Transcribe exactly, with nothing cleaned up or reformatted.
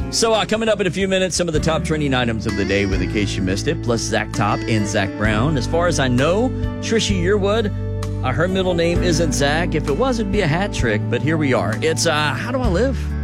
So uh, coming up in a few minutes, some of the top trending items of the day with In Case You Missed It, plus Zach Top and Zach Brown. As far as I know, Trisha Yearwood, uh, her middle name isn't Zach. If it was, it'd be a hat trick, but here we are. It's uh, How Do I Live?